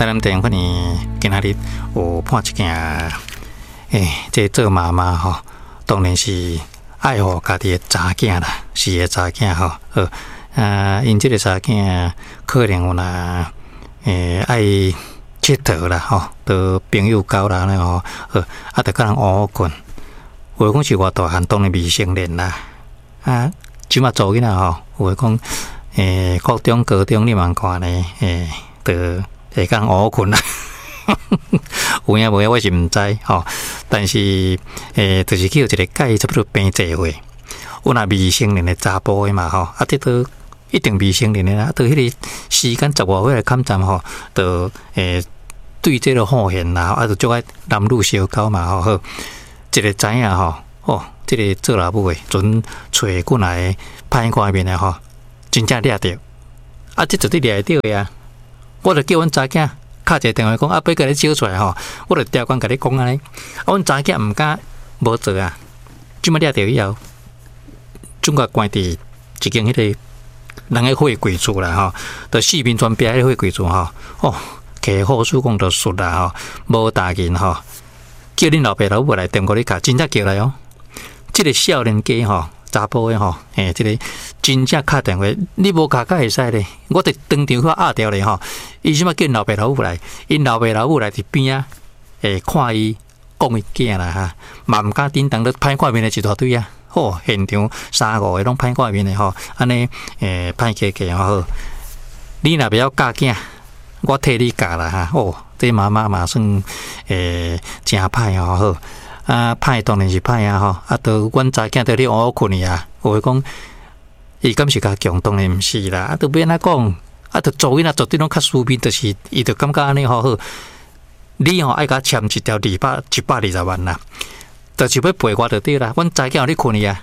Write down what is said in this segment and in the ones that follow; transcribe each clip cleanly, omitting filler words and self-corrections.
台南电影馆呢，今仔日有看一件，这做妈妈吼，当然是爱护家己的查囝啦，是个查囝吼。因这个查囝可能有啦，爱佚佗啦吼，都朋友交啦呢吼，就甲人乌困。有讲是偌大汉，当然未成年啦。即马做囡仔吼，有讲国中、高中你茫看呢，就会讲乌困啦。有影无影我是毋知吼，但是就是去有一个介差不多病济岁，有若未成年的查甫的嘛吼，这都一定未成年的啦。到迄个时间10外岁来看站吼，就对这个好现啦，就做爱男女相交嘛吼。好，一个知影吼，这个做老母的准找过来歹看面的吼，真正掠着，这绝对掠得到呀。我就叫阮查囝敲一个电话讲，要甲你招出来吼，我就调讲甲你讲安尼。阮查囝毋敢无做啊，即摆掠着以后，总甲关伫一间迄个人个货柜厝啦吼，就四面全壁迄个货柜厝吼，摕护士讲就熟啦吼，无大劲吼，叫恁老爸老母来电过你敲，真正叫来哦。即个少年家吼，查甫的吼，即个真正敲电话，你无敲敢会使咧，我得当场去压掉咧吼。伊即马叫因老爸老母来，因老爸老母来伫边啊，看伊讲伊囝啦哈，嘛毋敢叮当咧歹看面的一大堆啊。现场3、5个拢歹看面的吼，安尼歹加加吼。你若不要教囝，我替你教啦哈。这妈妈嘛算真歹吼。歹当然是歹啊吼，都阮查囝在咧乌困去啊。有诶讲，伊敢是甲强，当然毋是啦。都免安怎讲，就做囡仔绝对拢较私密，就是伊就感觉安尼好。你爱甲签一条120万啦，就是要赔我就对啦。阮查囝互你困去啊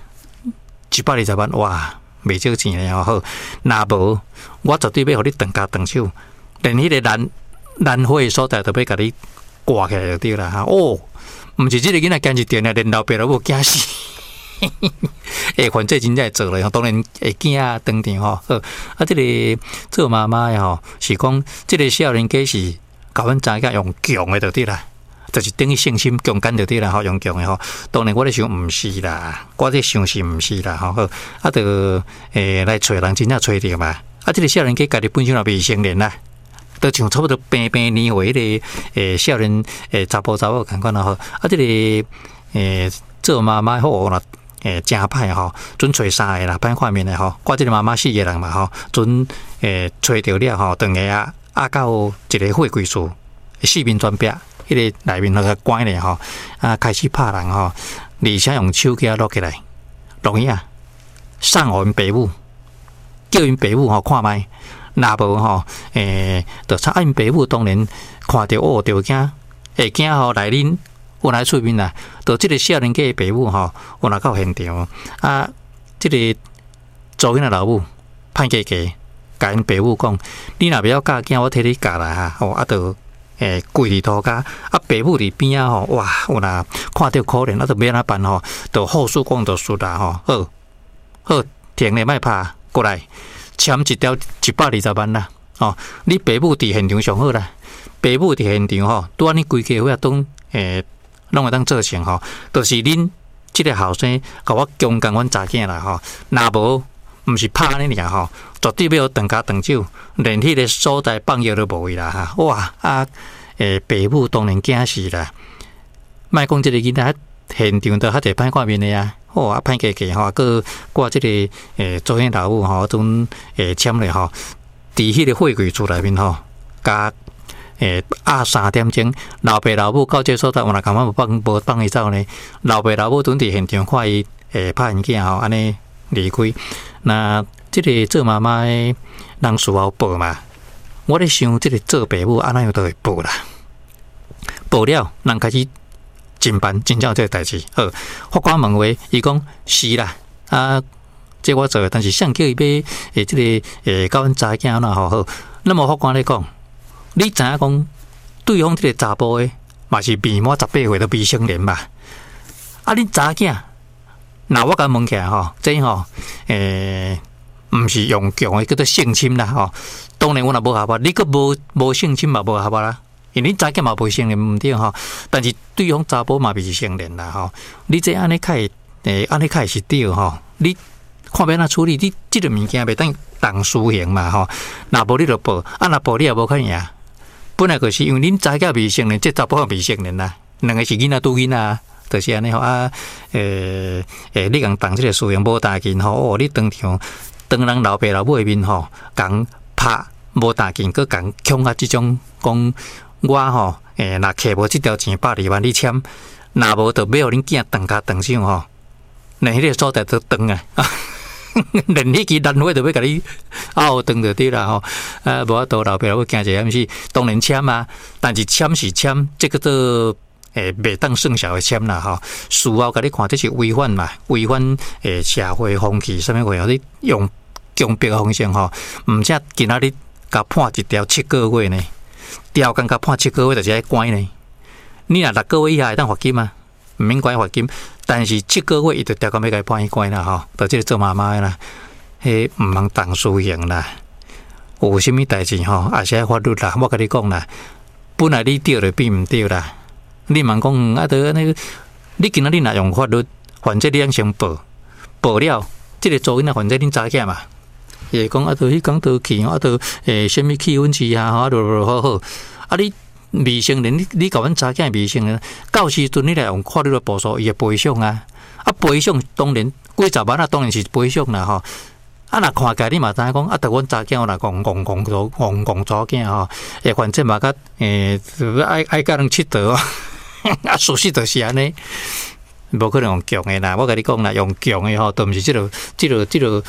，120万哇，袂少钱咧吼。若无，我绝对要互你断脚断手，连迄个难花的所在都要甲你挂起来就对啦哈。毋是即个囡仔坚持电啊，连老爸老母惊死。犯罪真正会做咧，当然会惊啊，当场吼。即个做妈妈的吼，是讲即个少年家是甲阮查囝用强的就对啦，就是等于信心强干就对啦，用强的吼。当然我咧想毋是啦，我咧想是毋是啦吼。就来找人真正找着嘛。即个少年家家己本身也未成年啦。都像差不多平年岁迄个少年查甫共款啦吼，即个做妈妈好啦，真歹吼，准找3个啦，歹看面的吼，我即个妈妈4个人嘛吼，准找着了吼，当个到一个货柜厝4面全壁，迄个内面那个关咧吼，开始拍人吼，而且用手机录起来，录影送互因爸母，叫因爸母吼看卖。若无吼，就差因爸母当然看到着惊，会惊吼来恁有来出面啦。就即个少年家的爸母吼，有来到现场即个做囡仔老母歹加加，甲因爸母讲，你若不要教囝，我替你教啦哈。就跪伫涂骹，爸母伫边啊吼，哇，有若看到可怜，就免安怎办吼，就护士讲就输啦吼，好，停咧，莫拍，过来。签一条120万啦，你爸母伫现场上好啦，爸母伫现场吼，拄安尼规家伙拢拢会当做成吼，就是恁即个后生甲我强干阮查囝啦吼，若无毋是拍安尼尔吼，绝对要断脚断手，连迄个所在放药都无去啦哈，哇爸母当然惊死啦，莫讲即个囡仔现场都较侪歹看面的啊。歹加加吼，佮挂即个做迄老母吼，阵签咧吼，伫迄个货柜厝内面吼，甲3点钟，老爸老母到这所在，我若感觉无放伊走呢，老爸老母阵伫现场看伊拍因囝吼，安尼离开。那即个做妈妈的人事后报嘛，我咧想即个做爸母安怎样都会报啦，报了人开始。侦办真正有这个代志，法官问话，伊讲是啦，这我做的，但是谁叫伊要这个甲阮查囝啦吼好。那么法官咧讲，你知影讲对方这个查甫的嘛是未满18岁都未成年嘛？恁查囝，那我甲问起来吼，这吼毋是用强的叫做性侵啦吼。当然我若无合法，你个无性侵嘛无合法啦。因为你查囝嘛未成年毋对吼，但是对方查甫嘛未是成年啦吼。你这安尼开安尼开是对吼。你看要安怎处理？你即个物件袂当当私刑嘛吼。若无你就报，若报你也无可能赢。本来就是因为恁查囝未成年，这查甫也未成年啦，两个是囡仔拄囡仔，就是安尼吼你共当即个私刑无大劲吼，你当场当人老爸老母面吼，共拍无大劲，佮共恐吓即种讲。我吼，若摕无即条钱120万你签，若无就要互恁囝断骹断手吼，连迄个所在都断啊，连迄支兰花都要甲你拗断就对啦吼。无法度老爸老母惊者，毋是当然签啊，但是签是签，这个做袂当算小的签啦吼。事后甲你看，这是违反嘛，违反社会风气，啥物话？你用强迫的方式吼，毋则今仔日甲判一条7个月呢？调工甲判7个月，就是爱关呢。你若6个月以下会当罚金啊，毋免关罚金。但是7个月伊就调工要甲伊判伊关啦吼，就即个做妈妈的啦，迄毋通当私刑啦。有啥物代志吼，也是爱法律啦。我甲你讲啦，本来你对就比毋对啦。你茫讲都安尼，你今仔日若用法律，反正你通先报了，即个做囡仔反正恁查囝嘛。伊讲迄讲倒去，什么气温期啊，好。你未成年，你甲阮查囝未成年，到时阵你来用法律来补偿伊的赔偿啊。赔偿当然几十万当然是赔偿啦吼。若看起来你嘛知影讲，但阮查囝我若戆查囝吼，反正嘛甲爱甲人佚佗事实就是安尼。无可能用强的啦，我甲你讲啦，用强的吼，都毋是即落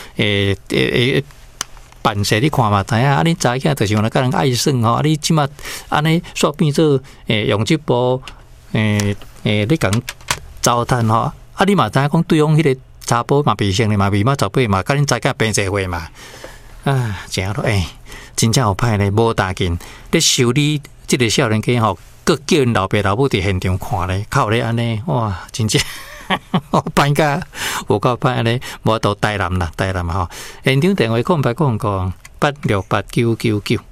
办事你看嘛，知影你查囝就是用来甲人爱耍吼，你即马安尼煞变做用即部你讲糟蹋吼，你嘛知影讲对方迄个查甫嘛未成年嘛未满18嘛，甲恁查囝平侪话嘛，真咯真正有歹咧，无大劲，咧修理即个少年家吼。佮叫因老爸老母伫现场看咧，靠咧安尼，哇，真正歹甲有够歹安尼，无到台南啦，台南吼，现场电话0800868999。